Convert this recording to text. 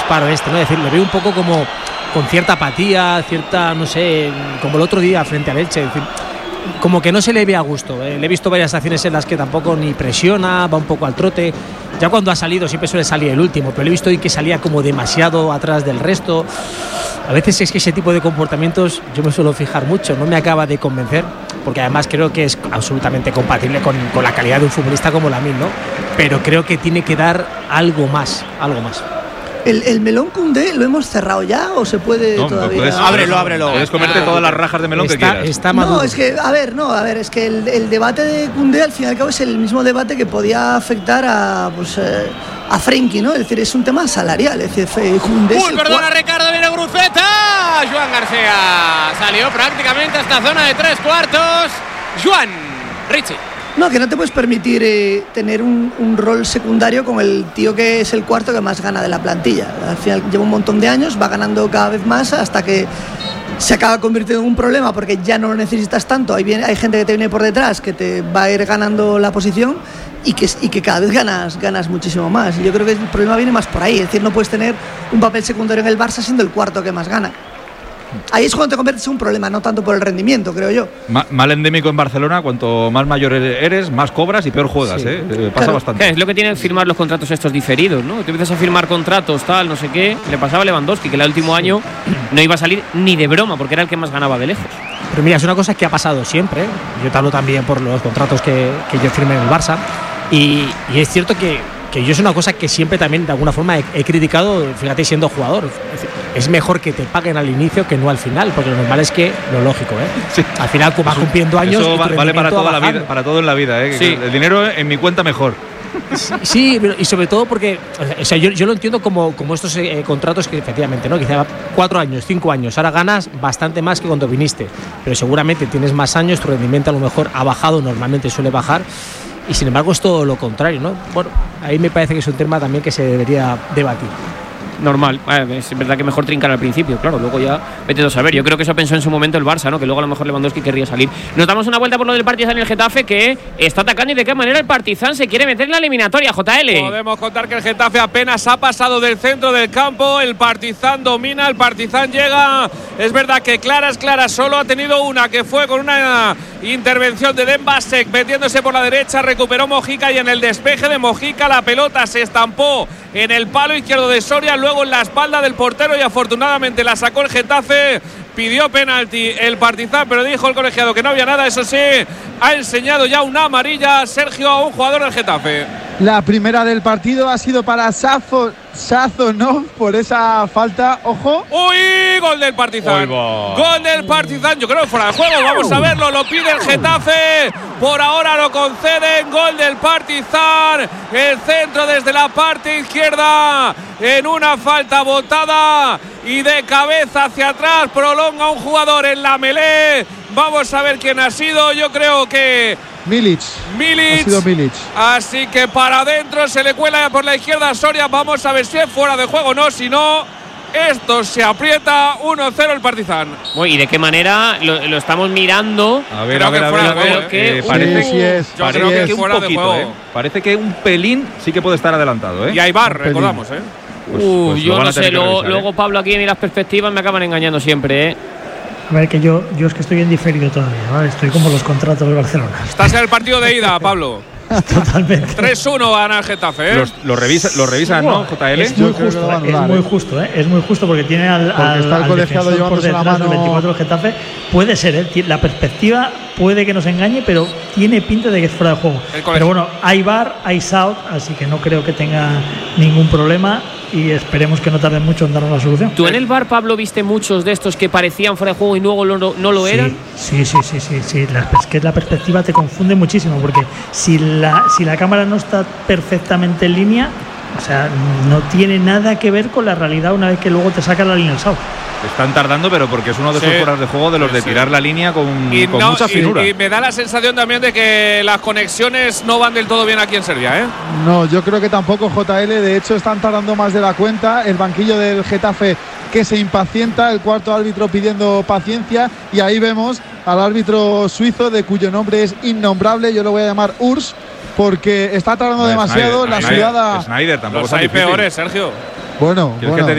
disparo ¿no? Es decir, le veo un poco como con cierta apatía, cierta, no sé, como el otro día frente al Elche, es decir, como que no se le ve a gusto. Le he visto varias acciones en las que tampoco ni presiona, va un poco al trote. Ya cuando ha salido siempre suele salir el último, pero le he visto hoy que salía como demasiado atrás del resto. A veces es que ese tipo de comportamientos yo me suelo fijar mucho, no me acaba de convencer, porque además creo que es absolutamente compatible con la calidad de un futbolista como Lamine, ¿no? Pero creo que tiene que dar algo más. ¿El melón Koundé lo hemos cerrado ya o se puede todavía? Ábrelo. Puedes comerte todas las rajas de melón que quieras. Está maduro. No, es que, es que el debate de Koundé al fin y al cabo es el mismo debate que podía afectar a Frenkie, ¿no? Es decir, es un tema salarial. Es decir, Koundé perdona, Ricardo, viene Gruceta. Joan García salió prácticamente a esta zona de 3/4. Joan, Richie. No, que no te puedes permitir tener un rol secundario con el tío que es el cuarto que más gana de la plantilla. Al final lleva un montón de años, va ganando cada vez más hasta que se acaba convirtiendo en un problema porque ya no lo necesitas tanto. Hay gente que te viene por detrás que te va a ir ganando la posición y que cada vez ganas muchísimo más. Y yo creo que el problema viene más por ahí. Es decir, no puedes tener un papel secundario en el Barça siendo el cuarto que más gana. Ahí es cuando te conviertes en un problema, no tanto por el rendimiento, creo yo. Mal endémico en Barcelona, cuanto más mayor eres, más cobras y peor juegas, sí. Pasa bastante. Es lo que tienen que firmar los contratos estos diferidos, ¿no? Te empiezas a firmar contratos, tal, no sé qué. Le pasaba a Lewandowski, que el último año no iba a salir ni de broma, porque era el que más ganaba de lejos. Pero mira, es una cosa que ha pasado siempre, ¿eh? Yo te hablo también por los contratos que yo firmé en el Barça. Y es cierto que yo es una cosa que siempre también de alguna forma he criticado, fíjate, siendo jugador. Es mejor que te paguen al inicio que no al final, porque lo normal es que, lo lógico, Sí. Al final vas cumpliendo años. Eso y vale para toda la vida, para todo en la vida, Sí. El dinero en mi cuenta mejor. Sí, y sobre todo porque, o sea, yo lo entiendo como estos contratos que efectivamente, ¿no? Quizá 4 años, 5 años, ahora ganas bastante más que cuando viniste, pero seguramente tienes más años, tu rendimiento a lo mejor ha bajado, normalmente suele bajar. Y sin embargo es todo lo contrario, ¿no? Bueno, ahí me parece que es un tema también que se debería debatir. Normal, es verdad que mejor trincar al principio, claro, luego ya vete a saber. Yo creo que eso pensó en su momento el Barça, ¿no? Que luego a lo mejor Lewandowski querría salir. Nos damos una vuelta por lo del Partizan y el Getafe, que está atacando y de qué manera el Partizan se quiere meter en la eliminatoria, JL. Podemos contar que el Getafe apenas ha pasado del centro del campo, el Partizan domina, el Partizan llega, es verdad que claras, solo ha tenido una, que fue con una intervención de Dembasek metiéndose por la derecha, recuperó Mojica y en el despeje de Mojica la pelota se estampó en el palo izquierdo de Soria, luego en la espalda del portero y afortunadamente la sacó el Getafe. Pidió penalti el Partizan, pero dijo el colegiado que no había nada. Eso sí, ha enseñado ya una amarilla, Sergio, a un jugador del Getafe. La primera del partido ha sido para Sazonov por esa falta. Ojo. ¡Uy! Gol del Partizan. Gol del Partizan. Yo creo que fuera de juego. Vamos a verlo. Lo pide el Getafe. Por ahora lo conceden. Gol del Partizan. El centro desde la parte izquierda. En una falta botada. Y de cabeza hacia atrás. Prolonga un jugador en la melé. Vamos a ver quién ha sido. Yo creo que Milic. Ha sido Milic. Así que para adentro se le cuela por la izquierda a Soria. Vamos a ver si es fuera de juego o no. Si no, esto se aprieta. 1-0 el Partizan. ¿Y de qué manera lo estamos mirando? A ver. Parece que fuera de juego. Parece que un pelín sí que puede estar adelantado, ¿eh? Y hay VAR, recordamos, Pues yo no sé. Luego Pablo aquí en las perspectivas me acaban engañando siempre, A ver, que yo es que estoy en diferido todavía, ¿vale? Estoy como los contratos del Barcelona. Estás en el partido de ida, Pablo. Totalmente. 3-1 gana el Getafe, Lo revisan, ¿no, JL? Es muy justo, es muy justo porque tiene al colegiado defensor por detrás mano. del 24 del Getafe. Puede ser, la perspectiva puede que nos engañe, pero tiene pinta de que es fuera de juego. Pero bueno, hay VAR, hay SAUT, así que no creo que tenga ningún problema y esperemos que no tarden mucho en darnos la solución. ¿Tú en el VAR, Pablo, viste muchos de estos que parecían fuera de juego y luego no lo eran? Sí. Es que la perspectiva te confunde muchísimo porque si la cámara no está perfectamente en línea, o sea, no tiene nada que ver con la realidad una vez que luego te saca la línea del SAUT. Están tardando, pero porque es uno de esos fueras de juego de los de tirar la línea con mucha finura. Y me da la sensación también de que las conexiones no van del todo bien aquí en Serbia, ¿eh? No, yo creo que tampoco, JL. De hecho, están tardando más de la cuenta. El banquillo del Getafe que se impacienta, el cuarto árbitro pidiendo paciencia. Y ahí vemos al árbitro suizo, de cuyo nombre es innombrable. Yo lo voy a llamar Urs, porque está tardando demasiado. La sudada. Snyder tampoco. Los hay peores, Sergio. Bueno.